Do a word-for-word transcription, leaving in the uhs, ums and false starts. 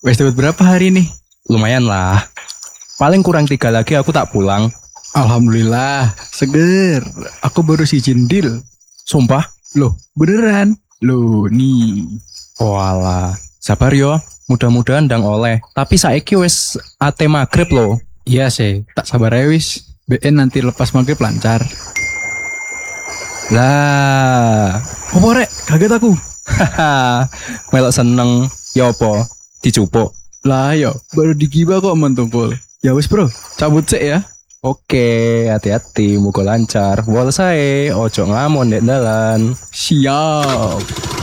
Wes dapat berapa hari nih? Lumayan lah. Paling kurang tiga lagi aku tak pulang. Alhamdulillah, seger. Aku baru si deal. Sumpah? Loh, beneran? Loh, nih. Walah, sabar yo. Mudah-mudahan ndang oleh. Tapi saiki wis ate magrib loh. Iya sih, tak sabar ya wis. B N nanti lepas maghrib lancar. Lah, Apa rek? Kaget aku. haha, melok seneng. Ya apa? Dicupuk. Lah yo, baru digibah kok mentungkul. Ya wis bro, cabut sih ya. Oke, hati-hati, muga lancar. Wal sae, ojo ngamon dek dalan. Siap.